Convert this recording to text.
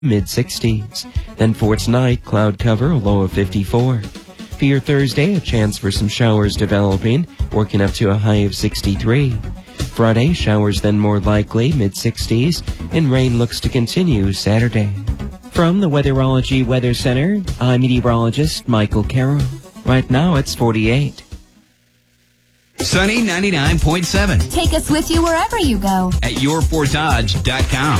mid-60s. Then for tonight, cloud cover, a low of 54. For your Thursday, a chance for some showers developing, working up to a high of 63. Friday, showers then more likely, mid-60s, and rain looks to continue Saturday. From the Weatherology Weather Center, I'm meteorologist Michael Carroll. Right now, it's 48. Sunny 99.7. Take us with you wherever you go at yourfortodge.com.